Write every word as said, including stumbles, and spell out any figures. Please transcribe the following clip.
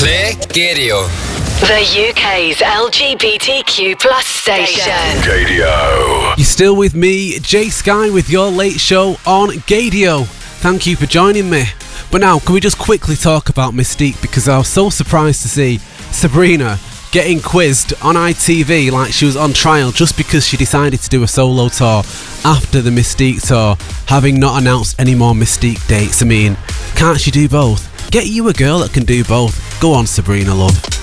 Play Gadio. The U K's L G B T Q plus station. Gadio. You're still with me, Jay Sky, with your late show on Gadio. Thank you for joining me. But now, can we just quickly talk about Mystique, because I was so surprised to see Sabrina getting quizzed on I T V like she was on trial just because she decided to do a solo tour after the Mystique tour, having not announced any more Mystique dates. I mean, can't she do both? Get you a girl that can do both. Go on, Sabrina, love.